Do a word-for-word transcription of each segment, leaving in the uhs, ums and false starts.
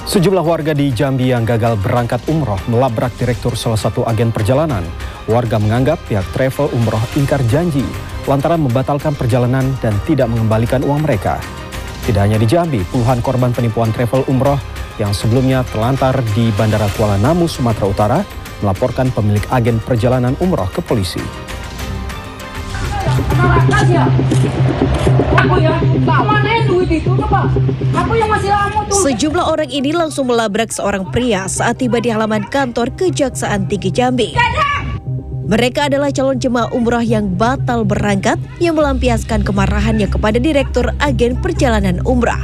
Sejumlah warga di Jambi yang gagal berangkat umroh melabrak direktur salah satu agen perjalanan. Warga menganggap pihak travel umroh ingkar janji lantaran membatalkan perjalanan dan tidak mengembalikan uang mereka. Tidak hanya di Jambi, puluhan korban penipuan travel umroh yang sebelumnya terlantar di Bandara Kuala Namu, Sumatera Utara melaporkan pemilik agen perjalanan umroh ke polisi. Sejumlah orang ini langsung melabrak seorang pria saat tiba di halaman kantor Kejaksaan Tinggi Jambi. Mereka adalah calon jemaah umrah yang batal berangkat yang melampiaskan kemarahannya kepada direktur agen perjalanan umrah.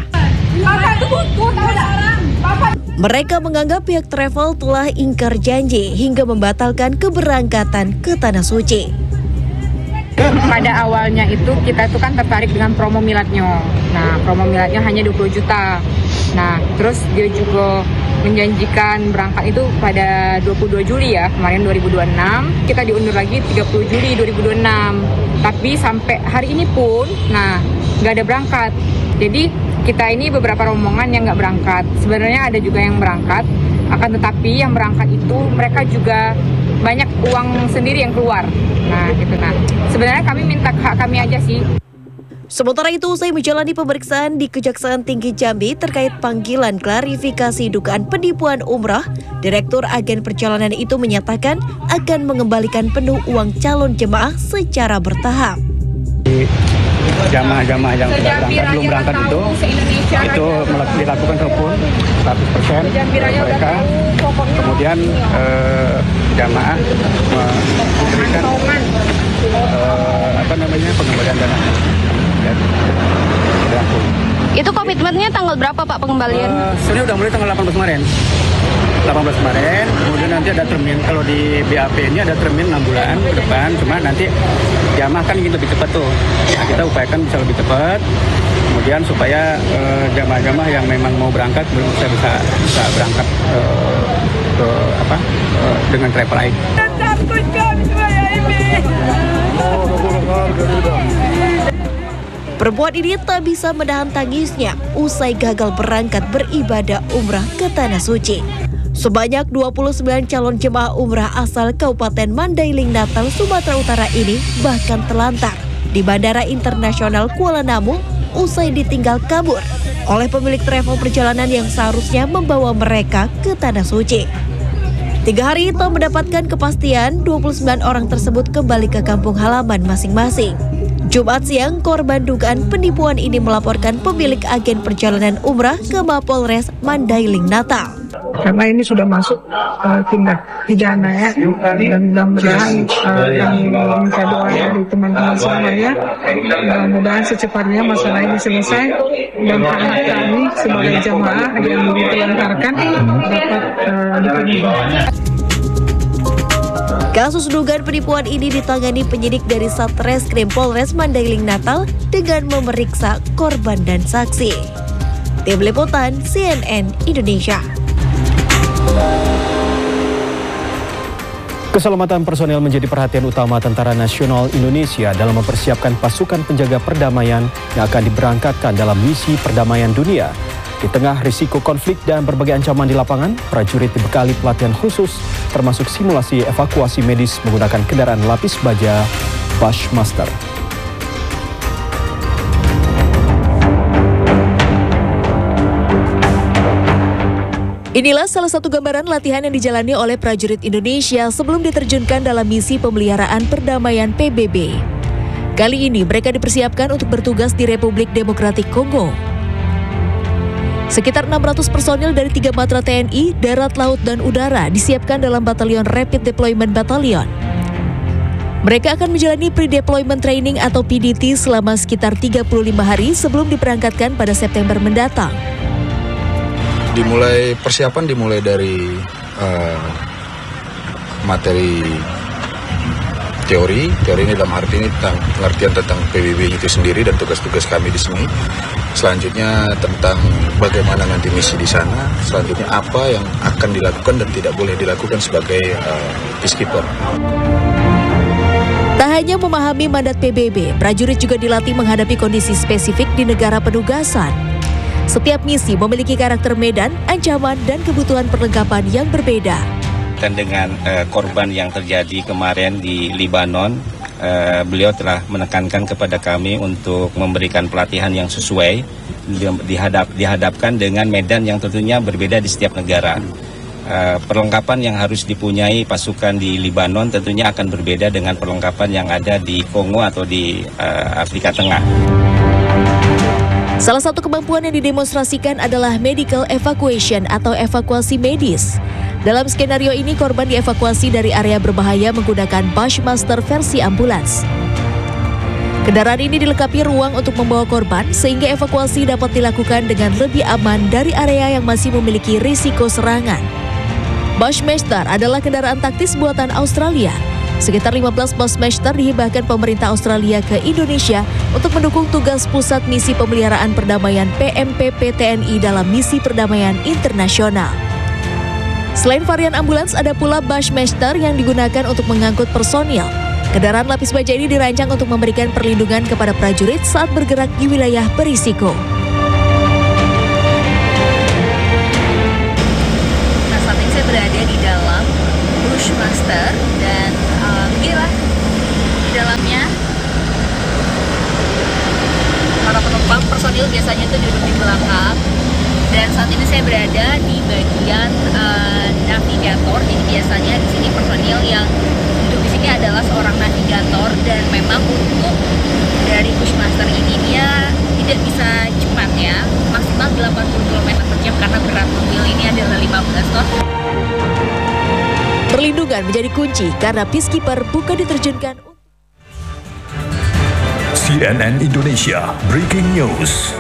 Mereka menganggap pihak travel telah ingkar janji hingga membatalkan keberangkatan ke Tanah Suci. Pada awalnya itu kita itu kan tertarik dengan promo miladnya. Nah, promo miladnya hanya dua puluh juta. Nah, terus dia juga menjanjikan berangkat itu pada dua puluh dua Juli ya, kemarin dua ribu dua puluh enam. Kita diundur lagi tiga puluh Juli dua ribu dua puluh enam. Tapi sampai hari ini pun, nah, nggak ada berangkat. Jadi kita ini beberapa rombongan yang nggak berangkat. Sebenarnya ada juga yang berangkat, akan tetapi yang berangkat itu mereka juga banyak uang sendiri yang keluar. Nah, gitu nah. Sebenarnya kami minta hak kami aja sih. Sementara itu, usai menjalani pemeriksaan di Kejaksaan Tinggi Jambi terkait panggilan klarifikasi dugaan penipuan umrah, Direktur Agen Perjalanan itu menyatakan akan mengembalikan penuh uang calon jemaah secara bertahap. Jamaah-jamaah yang sudah berangkat, belum berangkat itu, itu dilakukan telepon seratus persen mereka. Kemudian eh, jamaah memberikan eh, apa namanya pengembalian dana. Ya, itu komitmennya tanggal berapa Pak pengembalian? Uh, sebenarnya udah mulai tanggal delapan belas kemarin. delapan belas kemarin, kemudian nanti ada termin. Kalau di B A P ini ada termin enam bulan ke depan, cuma nanti jamaah kan ingin lebih cepat tuh. Nah, kita upayakan bisa lebih cepat. Kemudian supaya uh, jamaah-jamaah yang memang mau berangkat belum bisa bisa, bisa berangkat uh, ke apa uh, dengan travel I D. Perempuan ini tak bisa menahan tangisnya usai gagal berangkat beribadah umrah ke Tanah Suci. Sebanyak dua puluh sembilan calon jemaah umrah asal Kabupaten Mandailing Natal, Sumatera Utara ini bahkan terlantar di Bandara Internasional Kuala Namu usai ditinggal kabur oleh pemilik travel perjalanan yang seharusnya membawa mereka ke Tanah Suci. Tiga hari tak mendapatkan kepastian, dua puluh sembilan orang tersebut kembali ke kampung halaman masing-masing. Jumat siang, korban dugaan penipuan ini melaporkan pemilik agen perjalanan umrah ke Mapolres Mandailing Natal. Karena ini sudah masuk uh, tindak pidana ya, dan mudah-mudahan uh, kami minta doa dari teman-teman semuanya, mudah-mudahan secepatnya masalah ini selesai dan hak kami sebagai jamaah yang ditelantarkan dapat uh, dipenuhi. Kasus dugaan penipuan ini ditangani penyidik dari Satreskrim Polres Mandailing Natal dengan memeriksa korban dan saksi. Tim Liputan C N N Indonesia. Keselamatan personel menjadi perhatian utama Tentara Nasional Indonesia dalam mempersiapkan pasukan penjaga perdamaian yang akan diberangkatkan dalam misi perdamaian dunia. Di tengah risiko konflik dan berbagai ancaman di lapangan, prajurit dibekali pelatihan khusus termasuk simulasi evakuasi medis menggunakan kendaraan lapis baja Bushmaster. Inilah salah satu gambaran latihan yang dijalani oleh prajurit Indonesia sebelum diterjunkan dalam misi pemeliharaan perdamaian P B B. Kali ini mereka dipersiapkan untuk bertugas di Republik Demokratik Kongo. Sekitar enam ratus personil dari tiga matra T N I, darat, laut, dan udara disiapkan dalam Batalion Rapid Deployment Battalion. Mereka akan menjalani Pre-Deployment Training atau P D T selama sekitar tiga puluh lima hari sebelum diberangkatkan pada September mendatang. Dimulai persiapan dimulai dari uh, materi teori. Teori ini dalam arti ini tentang pengertian tentang P B B itu sendiri dan tugas-tugas kami di sini. Selanjutnya tentang bagaimana nanti misi di sana. Selanjutnya apa yang akan dilakukan dan tidak boleh dilakukan sebagai uh, peacekeeper. Tak hanya memahami mandat P B B, prajurit juga dilatih menghadapi kondisi spesifik di negara penugasan. Setiap misi memiliki karakter medan, ancaman, dan kebutuhan perlengkapan yang berbeda. Dan dengan uh, korban yang terjadi kemarin di Libanon, uh, beliau telah menekankan kepada kami untuk memberikan pelatihan yang sesuai, dihadap, dihadapkan dengan medan yang tentunya berbeda di setiap negara. Uh, perlengkapan yang harus dipunyai pasukan di Libanon tentunya akan berbeda dengan perlengkapan yang ada di Kongo atau di uh, Afrika Tengah. Salah satu kemampuan yang didemonstrasikan adalah medical evacuation atau evakuasi medis. Dalam skenario ini, korban dievakuasi dari area berbahaya menggunakan Bushmaster versi ambulans. Kendaraan ini dilengkapi ruang untuk membawa korban, sehingga evakuasi dapat dilakukan dengan lebih aman dari area yang masih memiliki risiko serangan. Bushmaster adalah kendaraan taktis buatan Australia. Sekitar lima belas Bushmaster dihibahkan pemerintah Australia ke Indonesia untuk mendukung tugas Pusat Misi Pemeliharaan Perdamaian P M P P T N I dalam misi perdamaian internasional. Selain varian ambulans, ada pula Bushmaster yang digunakan untuk mengangkut personil. Kendaraan lapis baja ini dirancang untuk memberikan perlindungan kepada prajurit saat bergerak di wilayah berisiko. Nah, saat ini saya berada di dalam Bushmaster dan uh, inilah di dalamnya para penumpang personil biasanya itu duduk di belakang. Dan saat ini saya berada di bagian uh, navigator. Jadi biasanya di sini personil yang duduk di sini adalah seorang navigator, dan memang untuk dari Bushmaster ini dia tidak bisa cepat ya, maksimal delapan puluh kilometer per jam karena berat mobil ini adalah lima belas ton. Perlindungan menjadi kunci karena peacekeeper bukan diterjunkan. C N N Indonesia Breaking News.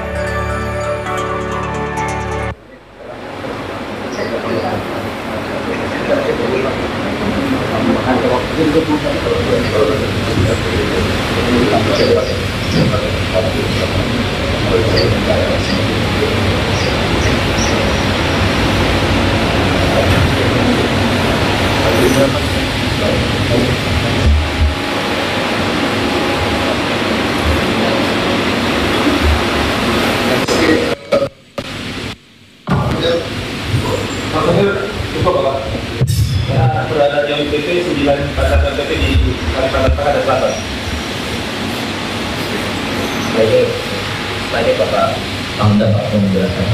Berada di U P T sembilan pasar U P T di Kalimantan Tengah dan Selatan. Baik, baik Bapak. Tahun dan Pak menjelaskan.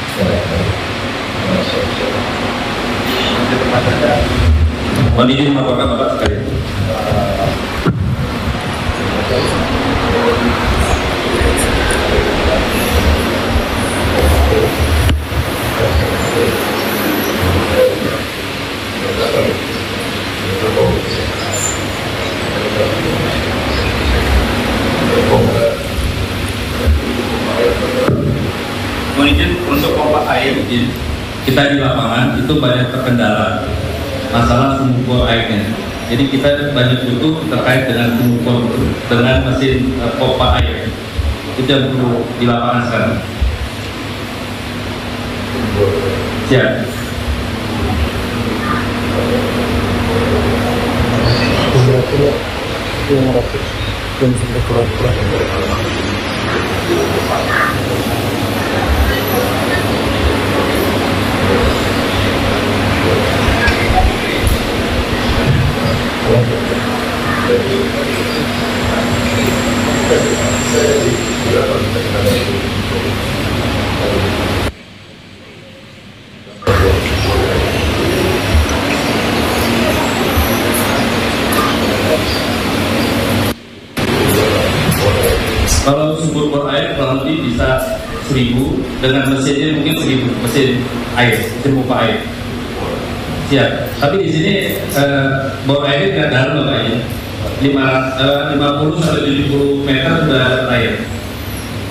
Mohon izin melaporkan Bapak sekalian. Mohon izin untuk pompa air, kita di lapangan itu banyak terkendala masalah sumur bor airnya. Jadi kita banyak butuh terkait dengan sumur bor dengan mesin uh, pompa air. Itu yang perlu di lapangan sekarang. Siap. Kalau sumur bor air kurang lebih bisa seribu, dengan mesinnya mungkin seribu mesin air, mesin pompa air. Siap. Tapi di sini eh, bor airnya tidak dalam loh Pak ya. lima puluh sampai tujuh puluh meter sudah air.